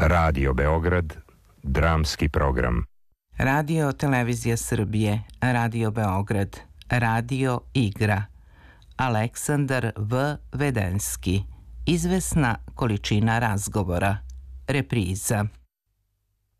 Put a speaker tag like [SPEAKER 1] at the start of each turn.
[SPEAKER 1] Radio Beograd, dramski program.
[SPEAKER 2] Radio Televizija Srbije, Radio Beograd, Radio Igra. Aleksandar V. Vedenski. Izvesna količina razgovora. Repriza.